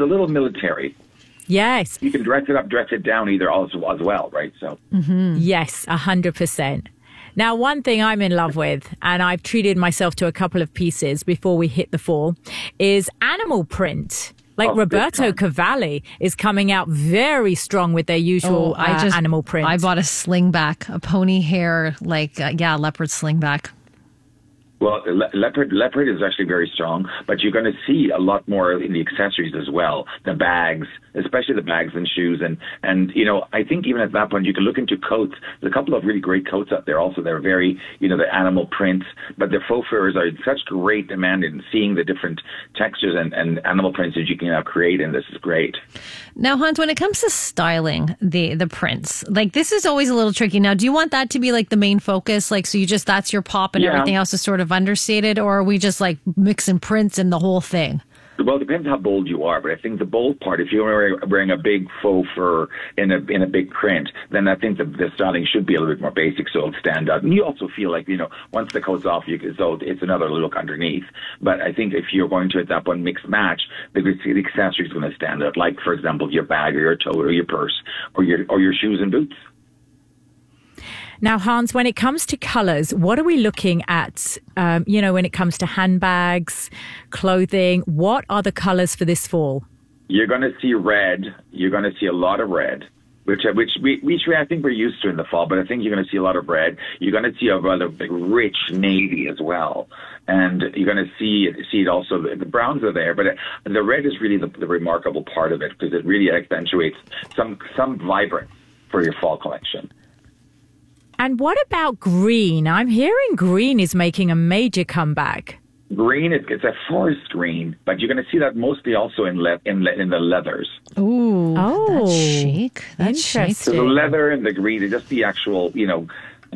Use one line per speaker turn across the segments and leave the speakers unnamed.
a little military.
Yes.
You can dress it up, dress it down either as well, right? So
Yes, 100%. Now, one thing I'm in love with, and I've treated myself to a couple of pieces before we hit the fall, is animal print. Like Roberto Cavalli is coming out very strong with their usual animal print.
I bought a slingback, a pony hair, leopard slingback.
Well, leopard is actually very strong, but you're going to see a lot more in the accessories as well. The bags, especially the bags and shoes. And you know, I think even at that point, you can look into coats. There's a couple of really great coats out there also. They're very, you know, the animal prints, but the faux furs are in such great demand in seeing the different textures and animal prints that you can now create, and this is great.
Now, Hans, when it comes to styling the prints, like this is always a little tricky. Now, do you want that to be like the main focus? Like, so that's your pop and everything else is sort of understated, or are we just like mixing prints and the whole thing?
Well, it depends how bold you are, but I think the bold part, if you're wearing a big faux fur in a big print, then I think the styling should be a little bit more basic so it'll stand out. And you also feel like, you know, once the coat's off, so it's another look underneath. But I think if you're going to, at that point, mix match, the accessory is going to stand out. Like, for example, your bag or your tote or your purse or your shoes and boots.
Now, Hans, when it comes to colors, what are we looking at? You know, when it comes to handbags, clothing, what are the colors for this fall?
You're going to see red. You're going to see a lot of red, which I think we're used to in the fall, but I think you're going to see a lot of red. You're going to see a rather big, rich navy as well. And you're going to see it also. The browns are there, but the red is really the remarkable part of it because it really accentuates some vibrance for your fall collection.
And what about green? I'm hearing green is making a major comeback.
Green, it's a forest green, but you're going to see that mostly also in the leathers.
Ooh, that's chic. That's
interesting.
So the leather and the green, it's just the actual, you know,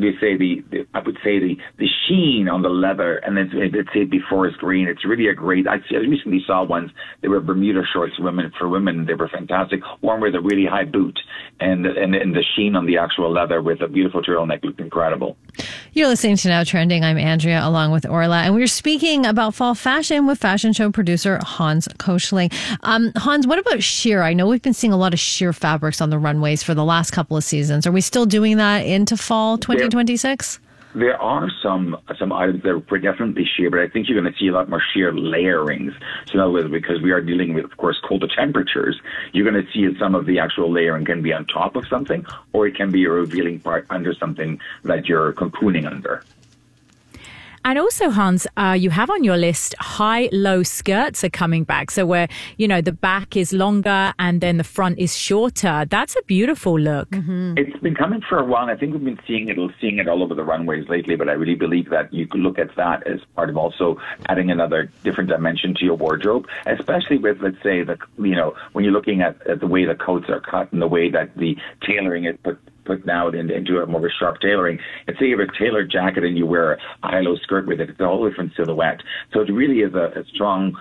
I would say the sheen on the leather, and then let's say the forest green. It's really a great. I recently saw ones. They were Bermuda shorts for women. They were fantastic. One with a really high boot, and the sheen on the actual leather with a beautiful turtleneck looked incredible.
You're listening to Now Trending. I'm Andrea, along with Orla, and we're speaking about fall fashion with fashion show producer Hans Koschling. Hans, what about sheer? I know we've been seeing a lot of sheer fabrics on the runways for the last couple of seasons. Are we still doing that into fall 2026?
There are some items that are definitely sheer, but I think you're going to see a lot more sheer layerings. So in other words, because we are dealing with, of course, colder temperatures, you're going to see some of the actual layering can be on top of something, or it can be a revealing part under something that you're cocooning under.
And also, Hans, you have on your list high-low skirts are coming back. So where, you know, the back is longer and then the front is shorter. That's a beautiful look.
Mm-hmm.
It's been coming for a while. I think we've been seeing it all over the runways lately, but I really believe that you could look at that as part of also adding another different dimension to your wardrobe, especially with, let's say, when you're looking at the way the coats are cut and the way that the tailoring is put now into a more of a sharp tailoring. Let's say you have a tailored jacket and you wear a high-low skirt with it. It's a whole different silhouette. So it really is a strong,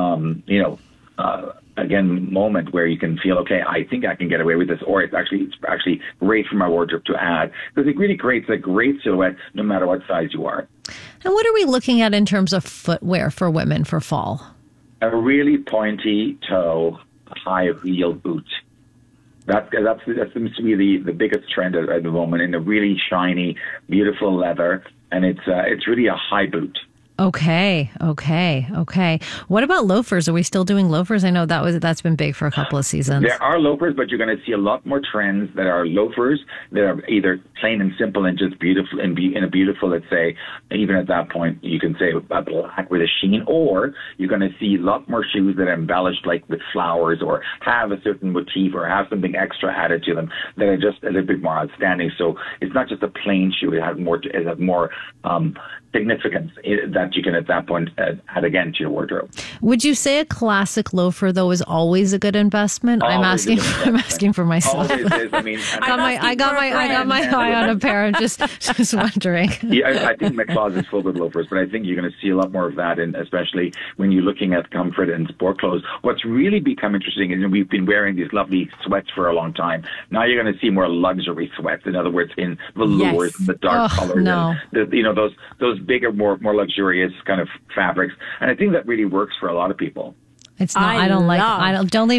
again, moment where you can feel, okay, I think I can get away with this, or it's actually great for my wardrobe to add, because it really creates a great silhouette no matter what size you are.
And what are we looking at in terms of footwear for women for fall?
A really pointy toe, high-heeled boot. That seems to be the biggest trend at the moment, in a really shiny, beautiful leather, and it's really a high boot.
Okay. What about loafers? Are we still doing loafers? I know that's been big for a couple of seasons.
There are loafers, but you're going to see a lot more trends that are loafers that are either plain and simple and just beautiful and in a beautiful, let's say, even at that point, you can say a black with a sheen, or you're going to see a lot more shoes that are embellished like with flowers or have a certain motif or have something extra added to them that are just a little bit more outstanding. So it's not just a plain shoe; it has more significance that you can at that point add again to your wardrobe.
Would you say a classic loafer though is always a good investment? I'm asking for myself.
Always is. I mean,
I got my eye on a pair. I'm just wondering.
Yeah, I think my closet's full with loafers, but I think you're going to see a lot more of that, and especially when you're looking at comfort and sport clothes. What's really become interesting is we've been wearing these lovely sweats for a long time. Now you're going to see more luxury sweats. In other words, in velours and the dark colors, and those bigger, more luxurious kind of fabrics, and I think that really works for a lot of people.
It's not. I don't leave